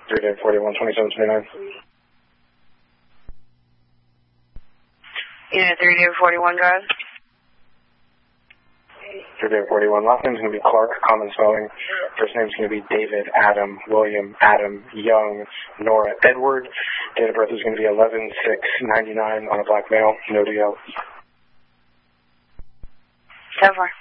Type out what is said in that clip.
3 day 41, 27, 29. Unit 3 day 41, go ahead. 3 day 41. Last name's going to be Clark, common spelling. First name's going to be David, Adam, William, Adam, Young, Nora, Edward. Date of birth is going to be 11/6/99 on a black male. No DL. 10-4.